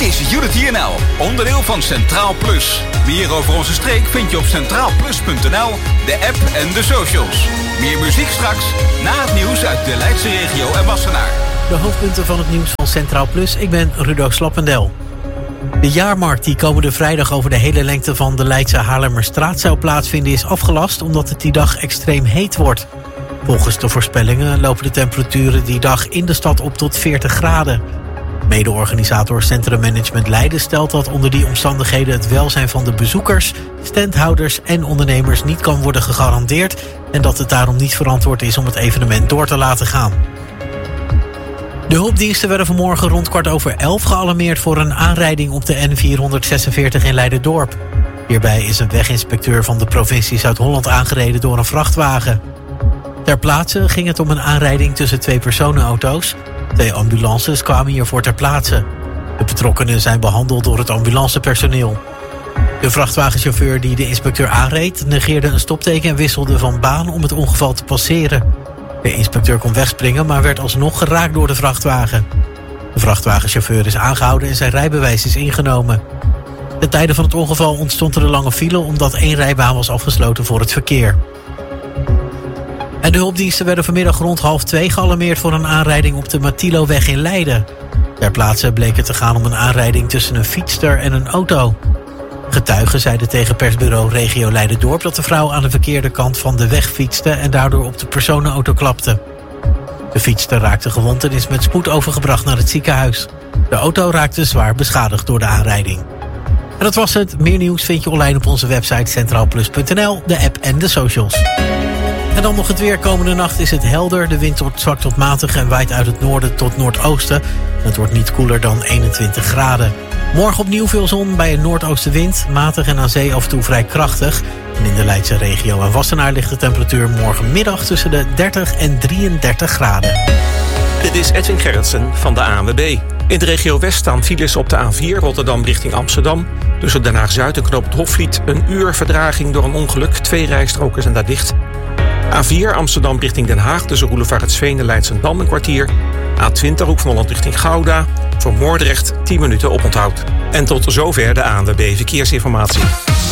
Dit is Unity NL, onderdeel van Centraal Plus. Meer over onze streek vind je op centraalplus.nl, de app en de socials. Meer muziek straks, na het nieuws uit de Leidse regio en Wassenaar. De hoofdpunten van het nieuws van Centraal Plus. Ik ben Rudo Slappendel. De jaarmarkt die komende vrijdag over de hele lengte van de Leidse Haarlemmerstraat zou plaatsvinden is afgelast omdat het die dag extreem heet wordt. Volgens de voorspellingen lopen de temperaturen die dag in de stad op tot 40 graden. Mede-organisator Centrum Management Leiden stelt dat onder die omstandigheden het welzijn van de bezoekers, standhouders en ondernemers niet kan worden gegarandeerd en dat het daarom niet verantwoord is om het evenement door te laten gaan. De hulpdiensten werden vanmorgen rond 11:15 gealarmeerd voor een aanrijding op de N446 in Leiden-Dorp. Hierbij is een weginspecteur van de provincie Zuid-Holland aangereden door een vrachtwagen. Ter plaatse ging het om een aanrijding tussen 2 personenauto's. 2 ambulances kwamen hiervoor ter plaatse. De betrokkenen zijn behandeld door het ambulancepersoneel. De vrachtwagenchauffeur die de inspecteur aanreed negeerde een stopteken en wisselde van baan om het ongeval te passeren. De inspecteur kon wegspringen, maar werd alsnog geraakt door de vrachtwagen. De vrachtwagenchauffeur is aangehouden en zijn rijbewijs is ingenomen. Ten tijde van het ongeval ontstond er een lange file omdat 1 rijbaan was afgesloten voor het verkeer. En de hulpdiensten werden vanmiddag rond 1:30 gealarmeerd voor een aanrijding op de Matiloweg in Leiden. Ter plaatse bleek het te gaan om een aanrijding tussen een fietster en een auto. Getuigen zeiden tegen persbureau Regio Leiden-Dorp dat de vrouw aan de verkeerde kant van de weg fietste en daardoor op de personenauto klapte. De fietster raakte gewond en is met spoed overgebracht naar het ziekenhuis. De auto raakte zwaar beschadigd door de aanrijding. En dat was het. Meer nieuws vind je online op onze website centraalplus.nl, de app en de socials. En dan nog het weer. Komende nacht is het helder. De wind wordt zwak tot matig en waait uit het noorden tot noordoosten. En het wordt niet koeler dan 21 graden. Morgen opnieuw veel zon bij een noordoostenwind. Matig en aan zee af en toe vrij krachtig. En in de Leidse regio en Wassenaar ligt de temperatuur morgenmiddag tussen de 30 en 33 graden. Dit is Edwin Gerritsen van de ANWB. In de regio West staan files op de A4 Rotterdam richting Amsterdam. Tussen Den Haag-Zuid en Knoop het Hofvliet een uur verdraging door een ongeluk. 2 rijstroken zijn daar dicht. A4 Amsterdam richting Den Haag tussen Roelevaretsveen en Leidschendam een kwartier. A20 Hoek van Holland richting Gouda. Voor Moordrecht 10 minuten oponthoud. En tot zover de ANWB Verkeersinformatie.